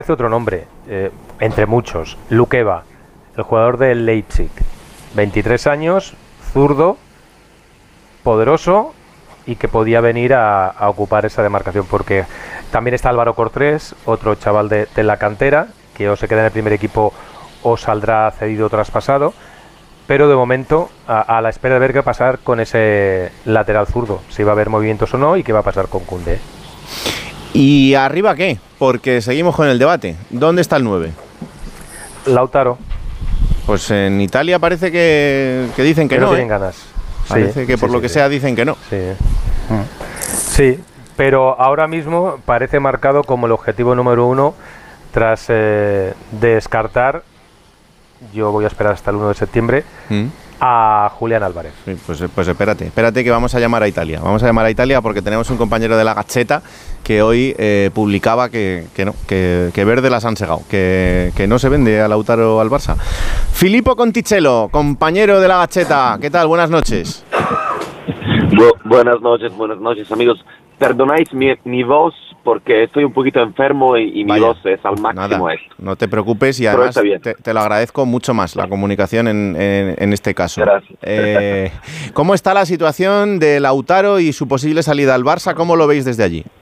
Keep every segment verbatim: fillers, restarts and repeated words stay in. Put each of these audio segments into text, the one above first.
Otro nombre, eh, entre muchos, Lukeba, el jugador del Leipzig, veintitrés años, zurdo, poderoso y que podía venir a, a ocupar esa demarcación, porque también está Álvaro Cortés, otro chaval de, de la cantera, que o se queda en el primer equipo o saldrá cedido o traspasado, pero de momento a, a la espera de ver qué va a pasar con ese lateral zurdo, si va a haber movimientos o no y qué va a pasar con Koundé. ¿Y arriba qué? Porque seguimos con el debate. ¿Dónde está el nueve? Lautaro. Pues en Italia parece que, que dicen que, que no, no tienen ¿eh? ganas. Parece sí, que por sí, lo sí, que sí. sea dicen que no. Sí. Mm. Sí, pero ahora mismo parece marcado como el objetivo número uno tras eh, descartar, yo voy a esperar hasta el uno de septiembre, ¿Mm? a Julián Álvarez. Sí, pues, pues espérate, espérate que vamos a llamar a Italia. Vamos a llamar a Italia porque tenemos un compañero de la Gazzetta que hoy eh, publicaba que, que no, que, que Verde las han segado, que, que no se vende a Lautaro al Barça. Filippo Conticello, compañero de la Gazzetta, ¿qué tal? Buenas noches. Bu- buenas noches, buenas noches, amigos. Perdonáis mi, mi voz porque estoy un poquito enfermo y, y mi Vaya, voz es al máximo. Nada, esto. no te preocupes y Pero además está bien. te, te lo agradezco mucho más, la comunicación en, en, en este caso. Gracias. Eh, ¿Cómo está la situación de Lautaro y su posible salida al Barça? ¿Cómo lo veis desde allí?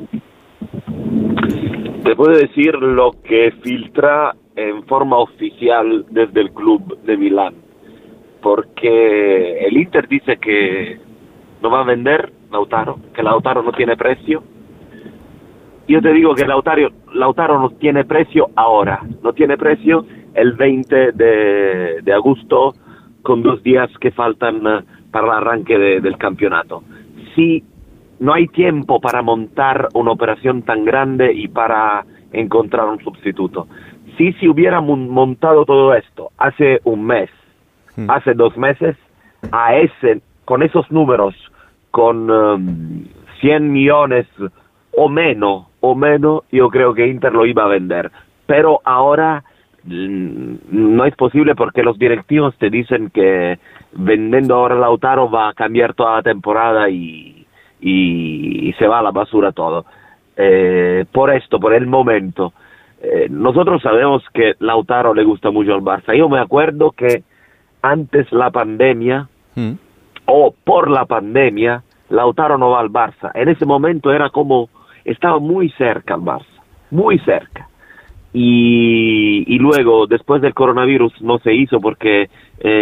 Te puedo decir lo que filtra en forma oficial desde el club de Milán, porque el Inter dice que no va a vender Lautaro, que Lautaro no tiene precio. Yo te digo que Lautaro, Lautaro no tiene precio ahora, no tiene precio el veinte de, de agosto, con dos días que faltan para el arranque de, del campeonato. Si no hay tiempo para montar una operación tan grande y para encontrar un sustituto. Si se hubiera montado todo esto hace un mes, hmm. hace dos meses, a ese, con esos números, con um, cien millones o menos, o menos, yo creo que Inter lo iba a vender. Pero ahora mmm, no es posible porque los directivos te dicen que vendiendo ahora Lautaro va a cambiar toda la temporada y, y, y se va a la basura todo. Eh, por esto, por el momento, eh, nosotros sabemos que Lautaro le gusta mucho al Barça. Yo me acuerdo que antes la pandemia, ¿Mm? o por la pandemia, Lautaro no va al Barça. En ese momento era como, estaba muy cerca al Barça, muy cerca. Y, y luego, después del coronavirus, no se hizo porque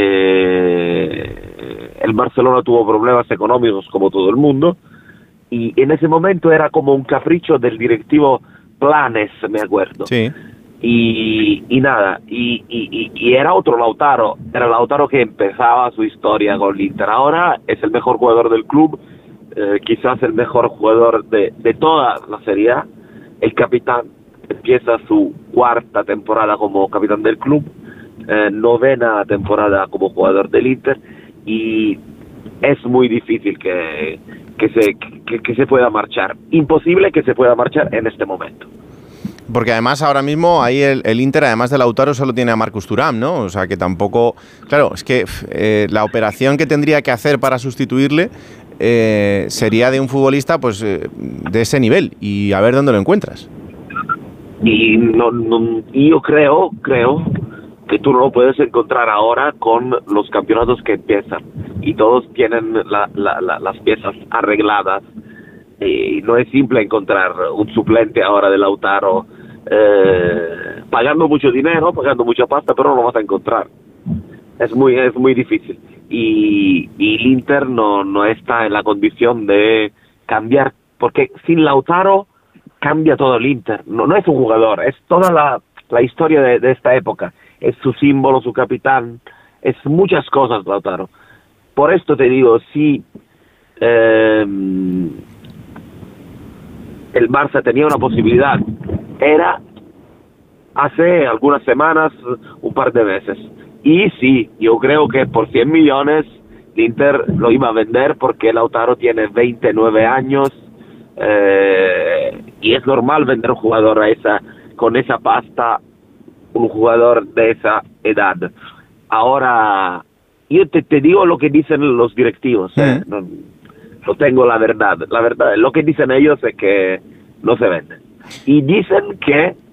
eh, el Barcelona tuvo problemas económicos como todo el mundo. Y en ese momento era como un capricho del directivo Planes, me acuerdo. Sí. Y, y nada, y, y, y era otro Lautaro, era Lautaro que empezaba su historia con el Inter. Ahora es el mejor jugador del club, eh, quizás el mejor jugador de, de toda la Serie A. El capitán empieza su cuarta temporada como capitán del club, eh, novena temporada como jugador del Inter, y es muy difícil que, que, se, que, que se pueda marchar. Imposible que se pueda marchar en este momento. Porque además ahora mismo ahí el, el Inter, además de Lautaro, solo tiene a Marcus Thuram, ¿no? O sea que tampoco... Claro, es que eh, la operación que tendría que hacer para sustituirle eh, sería de un futbolista pues eh, de ese nivel, y a ver dónde lo encuentras. Y no, no, yo creo, creo que tú no lo puedes encontrar ahora con los campeonatos que empiezan y todos tienen la, la, la, las piezas arregladas. Y no es simple encontrar un suplente ahora de Lautaro eh, pagando mucho dinero, pagando mucha pasta, pero no lo vas a encontrar. Es muy es muy difícil. Y, y el Inter no, no está en la condición de cambiar, porque sin Lautaro cambia todo el Inter. No, no es un jugador, es toda la, la historia de, de esta época. Es su símbolo, su capitán, es muchas cosas Lautaro. Por esto te digo, si eh, el Barça tenía una posibilidad, era hace algunas semanas, un par de veces. Y sí, yo creo que por cien millones el Inter lo iba a vender porque Lautaro tiene veintinueve años, eh, y es normal vender un jugador a esa, con esa pasta, un jugador de esa edad. Ahora, yo te, te digo lo que dicen los directivos, ¿eh? Sí. No, no tengo la verdad. La verdad, lo que dicen ellos es que no se vende. Y dicen que